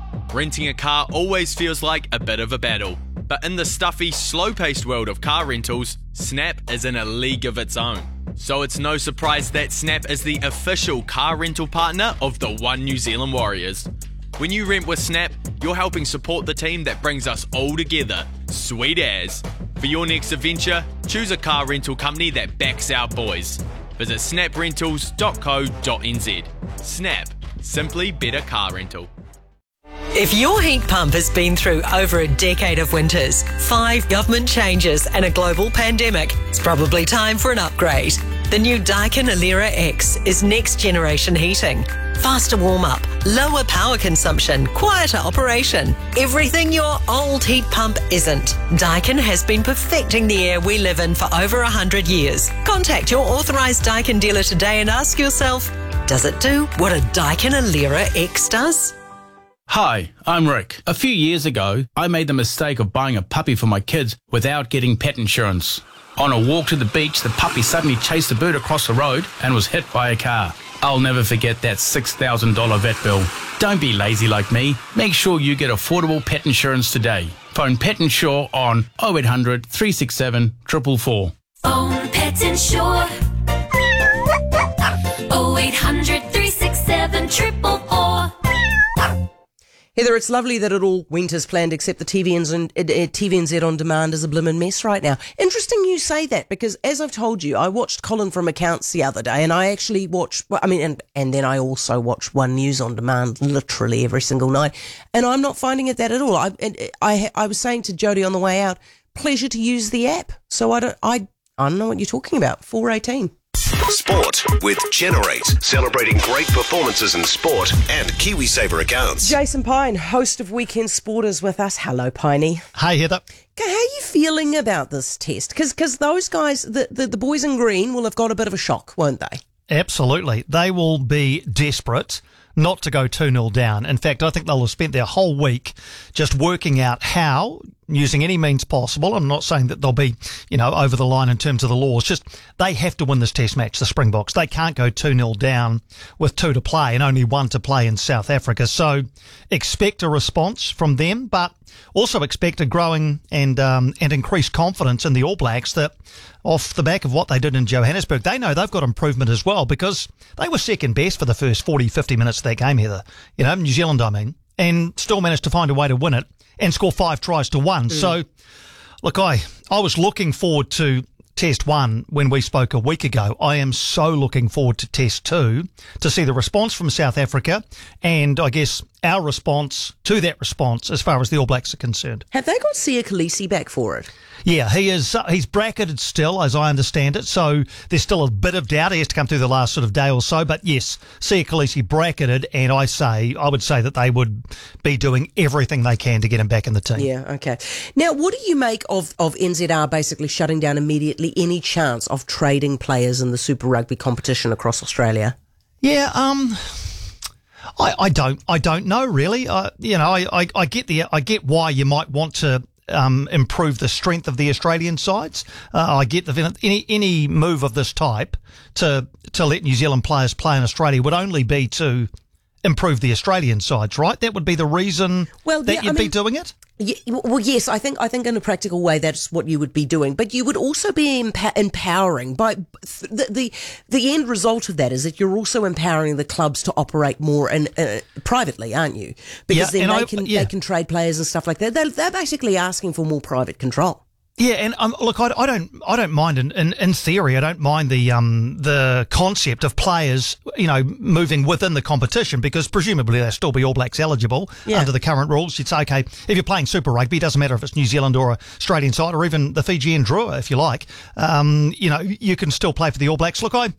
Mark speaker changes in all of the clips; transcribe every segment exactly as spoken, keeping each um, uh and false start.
Speaker 1: Renting a car always feels like a bit of a battle, but in the stuffy, slow-paced world of car rentals, Snap is in a league of its own. So it's no surprise that Snap is the official car rental partner of the One New Zealand Warriors. When you rent with Snap, you're helping support the team that brings us all together. Sweet as. For your next adventure, choose a car rental company that backs our boys. Visit snap rentals dot co dot n z. Snap. Simply better car rental.
Speaker 2: If your heat pump has been through over a decade of winters, five government changes and a global pandemic, it's probably time for an upgrade. The new Daikin Alera X is next generation heating. Faster warm-up, lower power consumption, quieter operation. Everything your old heat pump isn't. Daikin has been perfecting the air we live in for over one hundred years. Contact your authorised Daikin dealer today and ask yourself, does it do what a Daikin Alera X does?
Speaker 3: Hi, I'm Rick. A few years ago, I made the mistake of buying a puppy for my kids without getting pet insurance. On a walk to the beach, the puppy suddenly chased a bird across the road and was hit by a car. I'll never forget that six thousand dollars vet bill. Don't be lazy like me. Make sure you get affordable pet insurance today. Phone Pet Insure on oh eight hundred, three six seven, four four four.
Speaker 4: Phone Pet Insure oh eight hundred, three six seven, four four four.
Speaker 5: Heather, it's lovely that it all went as planned, except the T V N Z, uh, T V N Z on demand is a blimmin' mess right now. Interesting you say that, because as I've told you, I watched Colin from Accounts the other day, and I actually watched, well, I mean, and, and then I also watch One News on demand literally every single night, and I'm not finding it that at all. I, I, I was saying to Jodie on the way out, pleasure to use the app. So I don't, I, I don't know what you're talking about. four eighteen.
Speaker 6: Sport with Generate, celebrating great performances in sport and KiwiSaver accounts.
Speaker 5: Jason Pine, host of Weekend Sport, is with us. Hello, Piney.
Speaker 7: Hey, Heather.
Speaker 5: How are you feeling about this test? Because those guys, the, the, the boys in green, will have got a bit of a shock, won't they?
Speaker 7: Absolutely. They will be desperate not to go two nil down. In fact, I think they'll have spent their whole week just working out how, using any means possible. I'm not saying that they'll be, you know, over the line in terms of the laws. Just they have to win this test match, the Springboks. They can't go two nil down with two to play and only one to play in South Africa. So expect a response from them, but also expect a growing and um, and increased confidence in the All Blacks that off the back of what they did in Johannesburg, they know they've got improvement as well, because they were second best for the first forty, fifty minutes of that game, Heather. You know, New Zealand, I mean, and still managed to find a way to win it and score five tries to one. Mm. So, look, I, I was looking forward to Test one when we spoke a week ago. I am so looking forward to Test two to see the response from South Africa and, I guess, our response to that response as far as the All Blacks are concerned.
Speaker 5: Have they got Siya Kolisi back for it?
Speaker 7: Yeah, he is. Uh, he's bracketed still, as I understand it, so there's still a bit of doubt. He has to come through the last sort of day or so, but yes, Siya Kolisi bracketed, and I say, I would say that they would be doing everything they can to get him back in the team.
Speaker 5: Yeah, okay. Now, what do you make of, of N Z R basically shutting down immediately any chance of trading players in the Super Rugby competition across Australia?
Speaker 7: Yeah, um... I, I don't. I don't know really. Uh, you know, I, I, I get the. I get why you might want to um, improve the strength of the Australian sides. Uh, I get the any any move of this type to to let New Zealand players play in Australia would only be to improve the Australian sides, right? That would be the reason
Speaker 5: well,
Speaker 7: that
Speaker 5: yeah,
Speaker 7: you'd
Speaker 5: I mean,
Speaker 7: be doing it.
Speaker 5: Yeah, well, yes, I think I think in a practical way that's what you would be doing, but you would also be emp- empowering by the, the the end result of that is that you're also empowering the clubs to operate more and uh, privately, aren't you? Because
Speaker 7: yeah,
Speaker 5: then they
Speaker 7: I,
Speaker 5: can
Speaker 7: yeah.
Speaker 5: they can trade players and stuff like that. They're, they're basically asking for more private control.
Speaker 7: Yeah, and um, look, I, I don't, I don't mind in, in, in theory. I don't mind the um the concept of players, you know, moving within the competition, because presumably they'll still be All Blacks eligible yeah. under the current rules. You'd say, okay, if you're playing Super Rugby, it doesn't matter if it's New Zealand or Australian side or even the Fijian Drua, if you like. Um, you know, you can still play for the All Blacks. Look, I,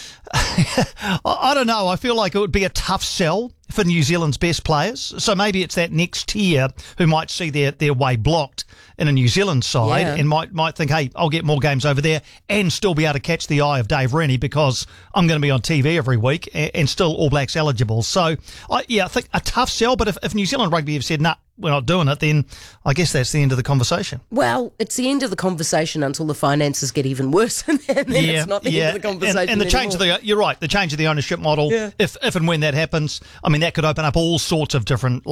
Speaker 7: I don't know. I feel like it would be a tough sell for New Zealand's best players. So maybe it's that next tier who might see their, their way blocked in a New Zealand side yeah. and might might think, hey, I'll get more games over there and still be able to catch the eye of Dave Rennie because I'm going to be on T V every week and, and still All Blacks eligible. So, I, yeah, I think a tough sell, but if, if New Zealand Rugby have said, nah, we're not doing it, then I guess that's the end of the conversation.
Speaker 5: Well, it's the end of the conversation until the finances get even worse, and then
Speaker 7: yeah,
Speaker 5: it's not the
Speaker 7: yeah.
Speaker 5: end of the conversation
Speaker 7: And, and the change
Speaker 5: anymore.
Speaker 7: of the, you're right, the change of the ownership model,
Speaker 5: yeah.
Speaker 7: if if and when that happens, I mean, that could open up all sorts of different